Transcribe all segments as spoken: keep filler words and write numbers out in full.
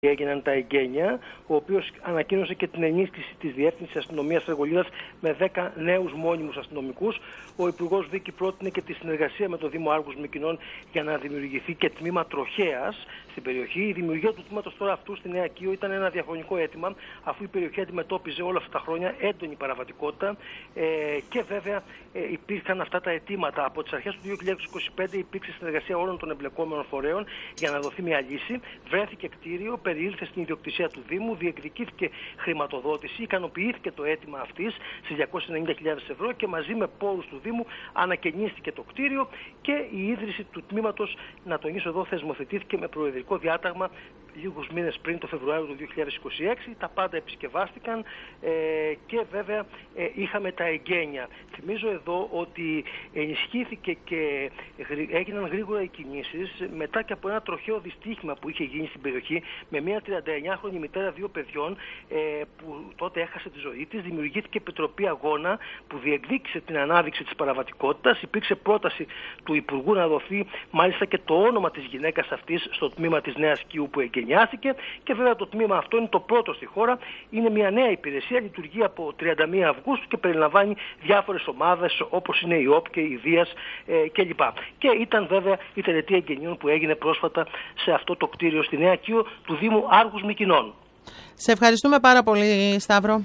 έγιναν τα εγγένεια, ο οποίος ανακοίνωσε και την ενίσχυση της Διεύθυνσης Αστυνομίας Αργολίδας με δέκα νέους μόνιμους αστυνομικούς. Ο Υπουργός Βίκη πρότεινε και τη συνεργασία με το Δήμο Άργους Μυκηνών για να δημιουργηθεί και τμήμα τροχέας στην περιοχή. Η δημιουργία του τμήματος τώρα αυτού στη Νέα Κείο ήταν ένα διαχρονικό αίτημα, αφού η περιοχή αντιμετώπιζε όλα αυτά τα χρόνια έντονη παραβατικότητα ε, και βέβαια ε, υπήρχαν αυτά τα αιτήματα. Από τις αρχές του δύο χιλιάδες είκοσι πέντε υπήρξε συνεργασία όλων των εμπλεκόμενων φορέων για να δοθεί μια λύση. Βρέθηκε κτίριο, περιήλθε στην ιδιοκτησία του Δήμου, διεκδικήθηκε χρηματοδότηση, ικανοποιήθηκε το αίτημα αυτής στις διακόσιες ενενήντα χιλιάδες ευρώ και μαζί με πόρους του Δήμου ανακαινίστηκε το κτίριο και η ίδρυση του τμήματος, να τονίσω εδώ, θεσμοθετήθηκε με προεδρικό διάταγμα λίγους μήνες πριν, το Φεβρουάριο του δύο χιλιάδες είκοσι έξι. Τα πάντα επισκευάστηκαν ε, και βέβαια ε, είχαμε τα εγγένεια. Θυμίζω εδώ ότι ενισχύθηκε και έγιναν γρήγορα οι κινήσεις μετά και από ένα τροχαίο δυστύχημα που είχε γίνει στην περιοχή με μια τριανταεννιάχρονη μητέρα δύο παιδιών ε, που τότε έχασε τη ζωή της. Δημιουργήθηκε επιτροπή αγώνα που διεκδίκησε την ανάδειξη της παραβατικότητας. Υπήρξε πρόταση του Υπουργού να δοθεί μάλιστα και το όνομα της γυναίκας αυτής στο τμήμα της Νέας Κείου που εγγενιάστηκε και βέβαια το τμήμα αυτό είναι το πρώτο στη χώρα. Είναι μια νέα υπηρεσία, λειτουργεί από τριάντα μία Αυγούστου και περιλαμβάνει διάφορες ομάδες όπως είναι η ΟΠ και η Δίας ε, κλπ. Και ήταν βέβαια η τελετή εγγενείων που έγινε πρόσφατα σε αυτό το κτίριο στη Νέα Κείο του Δήμου Άργους Μυκηνών. Σε ευχαριστούμε πάρα πολύ, Σταύρο.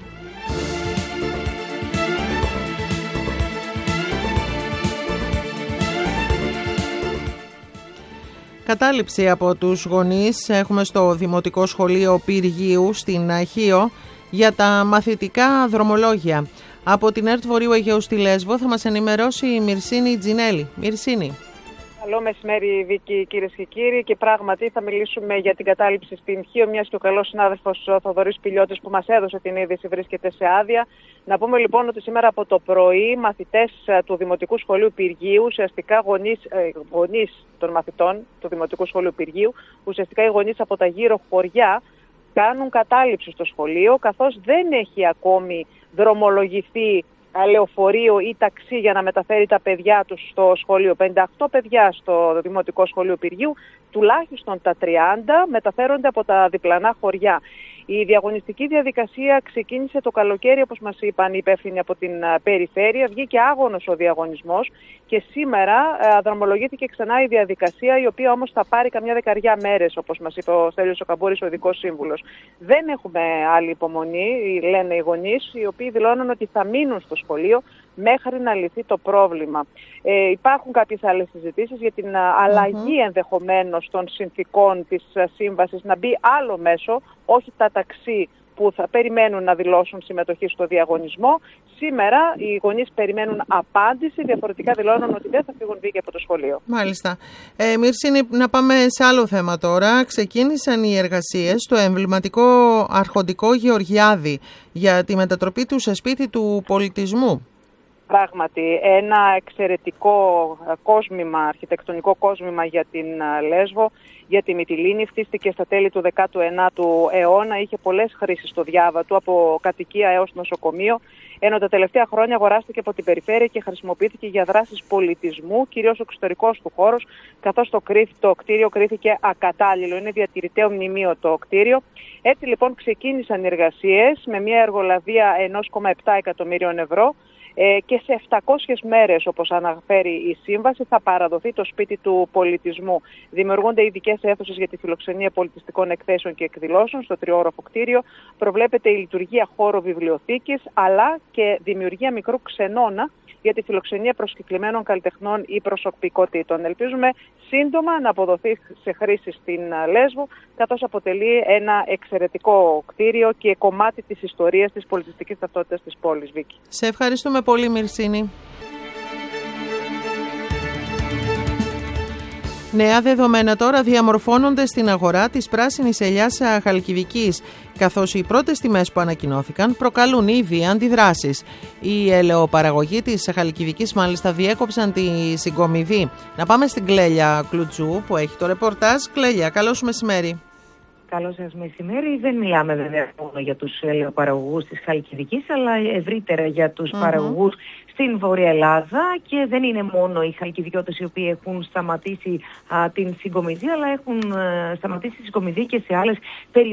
Κατάληψη από τους γονείς έχουμε στο Δημοτικό Σχολείο Πυργίου στην Χίο για τα μαθητικά δρομολόγια. Από την ΕΡΤ Βορείου Αιγαίου στη Λέσβο θα μας ενημερώσει η Μυρσίνη Τζινέλη. Μυρσίνη. Καλό μεσημέρι, Βίκη, κυρίες και κύριοι. Και πράγματι θα μιλήσουμε για την κατάληψη στην Χίο, μιας και ο καλός συνάδελφος Θοδωρής Πηλιώτης που μας έδωσε την είδηση βρίσκεται σε άδεια. Να πούμε λοιπόν ότι σήμερα από το πρωί μαθητές του Δημοτικού Σχολείου Πυργίου, ουσιαστικά γονείς, ε, γονείς των μαθητών του Δημοτικού Σχολείου Πυργίου, ουσιαστικά οι γονείς από τα γύρω χωριά, κάνουν κατάληψη στο σχολείο, καθώς δεν έχει ακόμη δρομολογηθεί λεωφορείο ή ταξί για να μεταφέρει τα παιδιά τους στο σχολείο. πενήντα οκτώ παιδιά στο Δημοτικό Σχολείο Πυργίου, τουλάχιστον τα τριάντα μεταφέρονται από τα διπλανά χωριά. Η διαγωνιστική διαδικασία ξεκίνησε το καλοκαίρι, όπως μας είπαν οι υπεύθυνοι από την περιφέρεια. Βγήκε άγωνος ο διαγωνισμός και σήμερα ε, δρομολογήθηκε ξανά η διαδικασία, η οποία όμως θα πάρει καμιά δεκαριά μέρες, όπως μας είπε ο Στέλιος ο Καμπούρης, ο ειδικός σύμβουλος. Δεν έχουμε άλλη υπομονή, λένε οι γονείς, οι οποίοι δηλώνουν ότι θα μείνουν στο σχολείο μέχρι να λυθεί το πρόβλημα. Ε, υπάρχουν κάποιες άλλες συζητήσεις για την αλλαγή mm-hmm. ενδεχομένως των συνθήκων της σύμβασης, να μπει άλλο μέσο, όχι τα ταξί που θα περιμένουν να δηλώσουν συμμετοχή στο διαγωνισμό. Σήμερα οι γονείς περιμένουν απάντηση, διαφορετικά δηλώνουν ότι δεν θα φύγουν Βίκη από το σχολείο. Μάλιστα. Ε, Μυρσίνη, να πάμε σε άλλο θέμα τώρα. Ξεκίνησαν οι εργασίες στο εμβληματικό αρχοντικό Γεωργιάδη για τη μετατροπή του σε σπίτι του πολιτισμού. Πράγματι, ένα εξαιρετικό κόσμημα, αρχιτεκτονικό κόσμημα για την Λέσβο, για τη Μυτιλήνη. Φτίστηκε στα τέλη του δέκατου ενάτου αιώνα, είχε πολλές χρήσεις στο διάβα του, από κατοικία έως νοσοκομείο, ενώ τα τελευταία χρόνια αγοράστηκε από την περιφέρεια και χρησιμοποιήθηκε για δράσεις πολιτισμού, κυρίως ο εξωτερικός του χώρος, καθώς το, το κτίριο κρίθηκε ακατάλληλο. Είναι διατηρηταίο μνημείο το κτίριο. Έτσι λοιπόν ξεκίνησαν οι εργασίες με μια εργολαβία ενός κόμμα επτά εκατομμύριων ευρώ. Και σε επτακόσιες μέρες, όπως αναφέρει η σύμβαση, θα παραδοθεί το σπίτι του πολιτισμού. Δημιουργούνται ειδικές αίθουσες για τη φιλοξενία πολιτιστικών εκθέσεων και εκδηλώσεων στο τριόροφο κτίριο. Προβλέπεται η λειτουργία χώρου βιβλιοθήκης, αλλά και δημιουργία μικρού ξενώνα για τη φιλοξενία προσκεκλημένων καλλιτεχνών ή προσωπικότητων. Ελπίζουμε σύντομα να αποδοθεί σε χρήση στην Λέσβο, καθώς αποτελεί ένα εξαιρετικό κτίριο και κομμάτι της ιστορίας της πολιτιστικής ταυτότητας της πόλης, Βίκη. Σε ευχαριστούμε πολύ, Μυρσίνη. Νέα δεδομένα τώρα διαμορφώνονται στην αγορά της πράσινης ελιάς Χαλκιδικής, καθώς οι πρώτες τιμές που ανακοινώθηκαν προκαλούν ήδη αντιδράσεις. Οι ελαιοπαραγωγοί της Χαλκιδικής μάλιστα διέκοψαν τη συγκομιδή. Να πάμε στην Κλέλια Κλουτσού που έχει το ρεπορτάζ. Κλέλια, καλώς μεσημέρι. Καλό σας μεσημέρι. Δεν μιλάμε βέβαια μόνο για τους ελαιοπαραγωγούς της Χαλκιδικής, αλλά ευρύτερα για τους mm-hmm. παραγωγούς στην Βόρεια Ελλάδα, και δεν είναι μόνο οι χαλκιδιώτες οι οποίοι έχουν σταματήσει α, την συγκομιδή, αλλά έχουν α, σταματήσει τη συγκομιδή και σε άλλες περιοχές.